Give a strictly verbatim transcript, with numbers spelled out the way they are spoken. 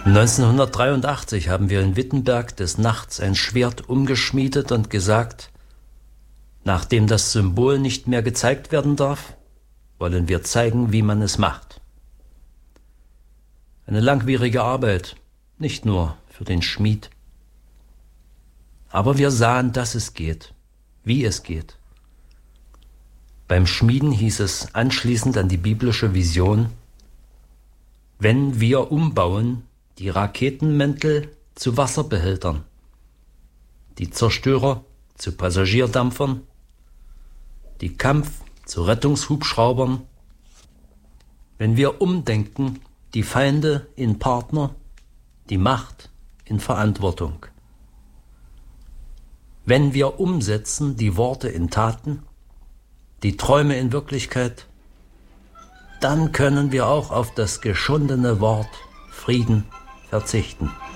neunzehnhundertdreiundachtzig haben wir in Wittenberg des Nachts ein Schwert umgeschmiedet und gesagt, nachdem das Symbol nicht mehr gezeigt werden darf, wollen wir zeigen, wie man es macht. Eine langwierige Arbeit, nicht nur für den Schmied. Aber wir sahen, dass es geht, wie es geht. Beim Schmieden hieß es anschließend an die biblische Vision: Wenn wir umbauen, die Raketenmäntel zu Wasserbehältern, die Zerstörer zu Passagierdampfern, die Kampf zu Rettungshubschraubern, wenn wir umdenken, die Feinde in Partner, die Macht in Verantwortung. Wenn wir umsetzen die Worte in Taten, die Träume in Wirklichkeit, dann können wir auch auf das geschundene Wort Frieden verzichten.